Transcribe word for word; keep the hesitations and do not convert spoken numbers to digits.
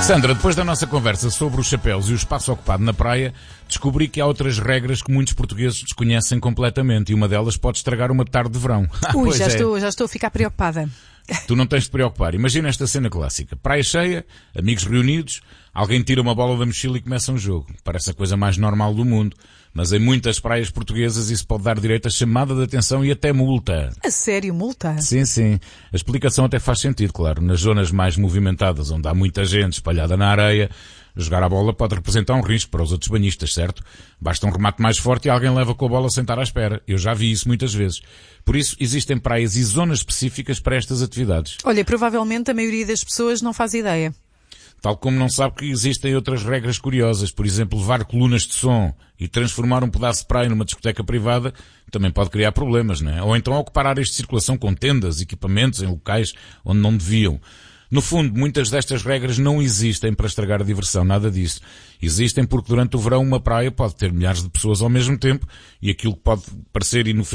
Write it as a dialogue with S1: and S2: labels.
S1: Sandra, depois da nossa conversa sobre os chapéus e o espaço ocupado na praia, descobri que há outras regras que muitos portugueses desconhecem completamente e uma delas pode estragar uma tarde de verão.
S2: Ui, já,
S1: é.
S2: estou, já estou a ficar preocupada.
S1: Tu não tens de te preocupar. Imagina esta cena clássica. Praia cheia, amigos reunidos, alguém tira uma bola da mochila e começa um jogo. Parece a coisa mais normal do mundo. Mas em muitas praias portuguesas isso pode dar direito a chamada de atenção e até multa.
S2: A sério, multa?
S1: Sim, sim. A explicação até faz sentido, claro. Nas zonas mais movimentadas, onde há muita gente espalhada na areia, jogar a bola pode representar um risco para os outros banhistas, certo? Basta um remate mais forte e alguém leva com a bola sem estar à espera. Eu já vi isso muitas vezes. Por isso, existem praias e zonas específicas para estas atividades.
S2: Olha, provavelmente a maioria das pessoas não faz ideia.
S1: Tal como não sabe que existem outras regras curiosas. Por exemplo, levar colunas de som e transformar um pedaço de praia numa discoteca privada também pode criar problemas, não é? Ou então ocupar áreas de circulação com tendas, equipamentos em locais onde não deviam. No fundo, muitas destas regras não existem para estragar a diversão, nada disso. Existem porque durante o verão uma praia pode ter milhares de pessoas ao mesmo tempo e aquilo que pode parecer inofensivo